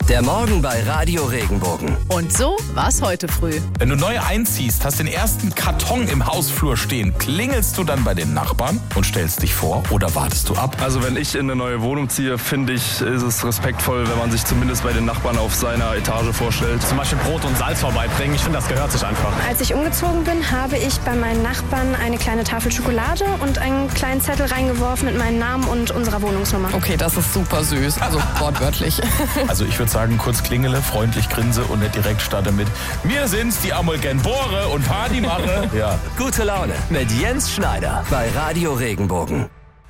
Der Morgen bei Radio Regenbogen. Und so war's heute früh. Wenn du neu einziehst, hast den ersten Karton im Hausflur stehen, klingelst du dann bei den Nachbarn und stellst dich vor oder wartest du ab? Also wenn ich in eine neue Wohnung ziehe, finde ich, ist es respektvoll, wenn man sich zumindest bei den Nachbarn auf seiner Etage vorstellt. Zum Beispiel Brot und Salz vorbeibringen, ich finde, das gehört sich einfach. Als ich umgezogen bin, habe ich bei meinen Nachbarn eine kleine Tafel Schokolade und einen kleinen Zettel reingeworfen mit meinem Namen und unserer Wohnungsnummer. Okay, das ist super süß, also wortwörtlich. Also ich würde sagen, kurz klingele, freundlich grinse und nicht direkt starte mit "Wir sind's, die Amolgenbore und Party mache." Ja. Gute Laune mit Jens Schneider bei Radio Regenbogen.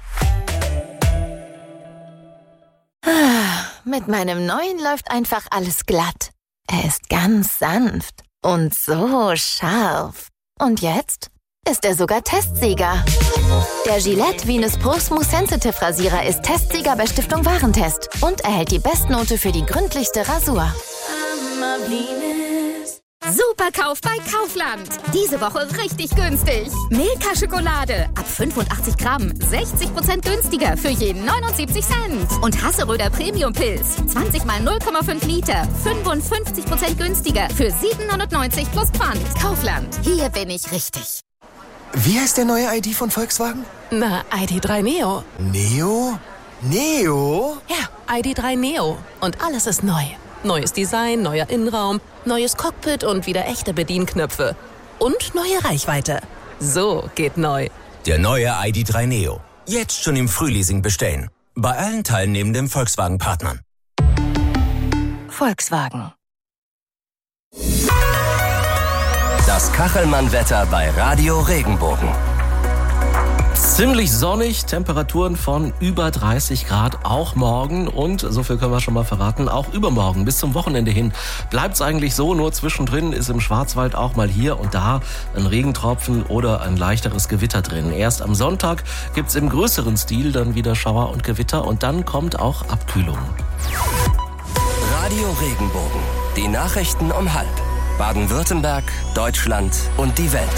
Mit meinem neuen läuft einfach alles glatt. Er ist ganz sanft und so scharf. Und jetzt ist er sogar Testsieger. Der Gillette Venus Pro Smooth Sensitive Rasierer ist Testsieger bei Stiftung Warentest und erhält die Bestnote für die gründlichste Rasur. Superkauf bei Kaufland. Diese Woche richtig günstig. Milka Schokolade ab 85 Gramm, 60% günstiger für jeden 79 Cent. Und Hasseröder Premium Pilz, 20 mal 0,5 Liter, 55% günstiger für 7,99 plus Pfand. Kaufland, hier bin ich richtig. Wie heißt der neue ID von Volkswagen? Na, ID3 Neo. Neo? Neo? Ja, ID3 Neo. Und alles ist neu. Neues Design, neuer Innenraum, neues Cockpit und wieder echte Bedienknöpfe. Und neue Reichweite. So geht neu. Der neue ID3 Neo. Jetzt schon im Frühleasing bestellen. Bei allen teilnehmenden Volkswagen-Partnern. Volkswagen. Das Kachelmann-Wetter bei Radio Regenbogen. Ziemlich sonnig, Temperaturen von über 30 Grad, auch morgen und, so viel können wir schon mal verraten, auch übermorgen bis zum Wochenende hin bleibt's eigentlich so, nur zwischendrin ist im Schwarzwald auch mal hier und da ein Regentropfen oder ein leichteres Gewitter drin. Erst am Sonntag gibt's im größeren Stil dann wieder Schauer und Gewitter und dann kommt auch Abkühlung. Radio Regenbogen, die Nachrichten um 12:30. Baden-Württemberg, Deutschland und die Welt.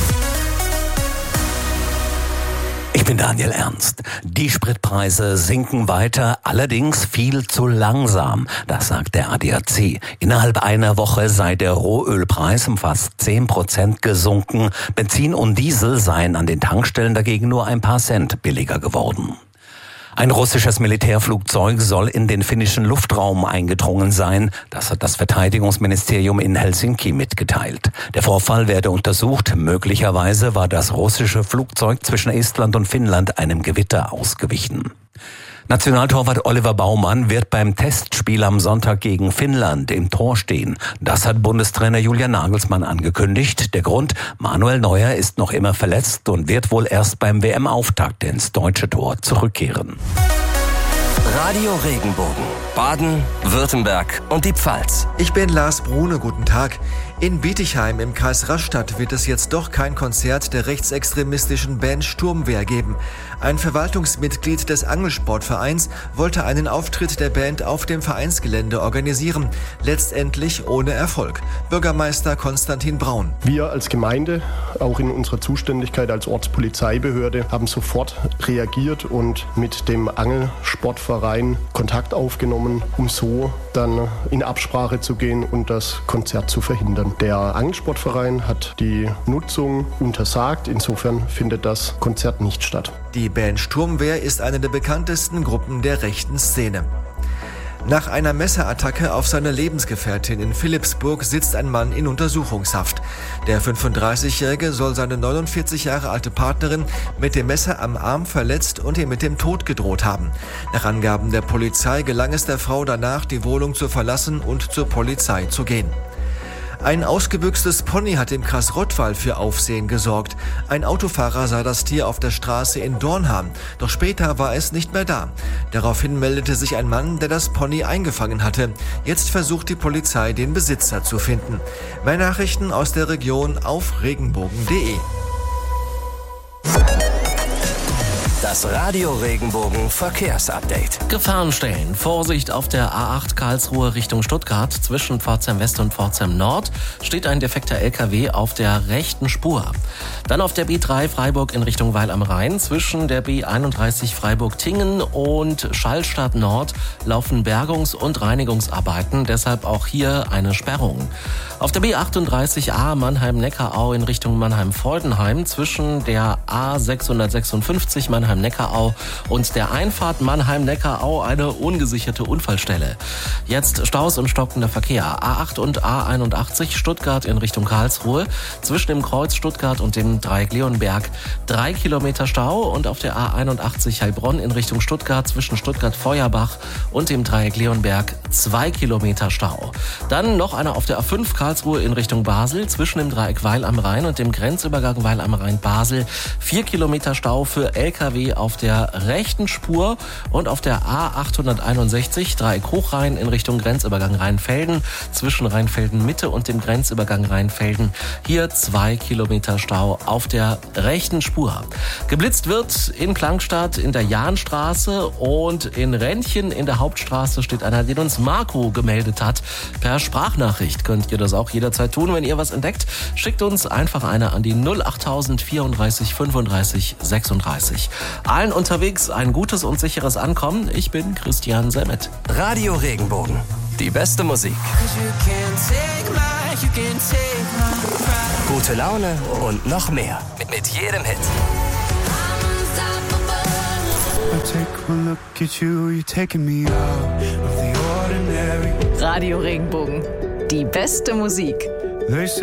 Ich bin Daniel Ernst. Die Spritpreise sinken weiter, allerdings viel zu langsam. Das sagt der ADAC. Innerhalb einer Woche sei der Rohölpreis um fast 10% gesunken. Benzin und Diesel seien an den Tankstellen dagegen nur ein paar Cent billiger geworden. Ein russisches Militärflugzeug soll in den finnischen Luftraum eingedrungen sein. Das hat das Verteidigungsministerium in Helsinki mitgeteilt. Der Vorfall werde untersucht. Möglicherweise war das russische Flugzeug zwischen Estland und Finnland einem Gewitter ausgewichen. Nationaltorwart Oliver Baumann wird beim Testspiel am Sonntag gegen Finnland im Tor stehen. Das hat Bundestrainer Julian Nagelsmann angekündigt. Der Grund: Manuel Neuer ist noch immer verletzt und wird wohl erst beim WM-Auftakt ins deutsche Tor zurückkehren. Radio Regenbogen, Baden, Württemberg und die Pfalz. Ich bin Lars Brune, guten Tag. In Bietigheim im Kreis Rastatt wird es jetzt doch kein Konzert der rechtsextremistischen Band Sturmwehr geben. Ein Verwaltungsmitglied des Angelsportvereins wollte einen Auftritt der Band auf dem Vereinsgelände organisieren, letztendlich ohne Erfolg. Bürgermeister Konstantin Braun. Wir als Gemeinde, auch in unserer Zuständigkeit als Ortspolizeibehörde, haben sofort reagiert und mit dem Angelsportverein Kontakt aufgenommen, um so dann in Absprache zu gehen und das Konzert zu verhindern. Der Angelsportverein hat die Nutzung untersagt, insofern findet das Konzert nicht statt. Die Band Sturmwehr ist eine der bekanntesten Gruppen der rechten Szene. Nach einer Messerattacke auf seine Lebensgefährtin in Philippsburg sitzt ein Mann in Untersuchungshaft. Der 35-Jährige soll seine 49 Jahre alte Partnerin mit dem Messer am Arm verletzt und ihr mit dem Tod gedroht haben. Nach Angaben der Polizei gelang es der Frau danach, die Wohnung zu verlassen und zur Polizei zu gehen. Ein ausgebüxtes Pony hat im Kreis Rottweil für Aufsehen gesorgt. Ein Autofahrer sah das Tier auf der Straße in Dornham, doch später war es nicht mehr da. Daraufhin meldete sich ein Mann, der das Pony eingefangen hatte. Jetzt versucht die Polizei, den Besitzer zu finden. Mehr Nachrichten aus der Region auf regenbogen.de. Das Radio Regenbogen Verkehrsupdate. Gefahrenstellen. Vorsicht auf der A8 Karlsruhe Richtung Stuttgart. Zwischen Pforzheim West und Pforzheim Nord steht ein defekter LKW auf der rechten Spur. Dann auf der B3 Freiburg in Richtung Weil am Rhein. Zwischen der B31 Freiburg-Tingen und Schallstadt Nord laufen Bergungs- und Reinigungsarbeiten. Deshalb auch hier eine Sperrung. Auf der B38A Mannheim-Neckarau in Richtung Mannheim-Freudenheim zwischen der A656 Mannheim-Neckarau und der Einfahrt Mannheim-Neckarau eine ungesicherte Unfallstelle. Jetzt Staus und stockender Verkehr. A8 und A81 Stuttgart in Richtung Karlsruhe zwischen dem Kreuz Stuttgart und dem Dreieck Leonberg 3 Kilometer Stau und auf der A81 Heilbronn in Richtung Stuttgart zwischen Stuttgart-Feuerbach und dem Dreieck Leonberg 2 Kilometer Stau. Dann noch einer auf der A5 Karlsruhe in Richtung Basel zwischen dem Dreieck Weil am Rhein und dem Grenzübergang Weil am Rhein Basel 4 Kilometer Stau für LKW auf der rechten Spur und auf der A861 Dreieck Hochrhein in Richtung Grenzübergang Rheinfelden zwischen Rheinfelden Mitte und dem Grenzübergang Rheinfelden hier 2 Kilometer Stau auf der rechten Spur. Geblitzt wird in Klangstadt in der Jahnstraße und in Rentchen in der Hauptstraße steht einer, den uns Marco gemeldet hat. Per Sprachnachricht könnt ihr das auch jederzeit tun, wenn ihr was entdeckt. Schickt uns einfach eine an die 08000 34 35 36. Allen unterwegs ein gutes und sicheres Ankommen. Ich bin Christian Semmet. Radio Regenbogen. Die beste Musik. Gute Laune und noch mehr. Mit jedem Hit. Radio Regenbogen. Die beste Musik.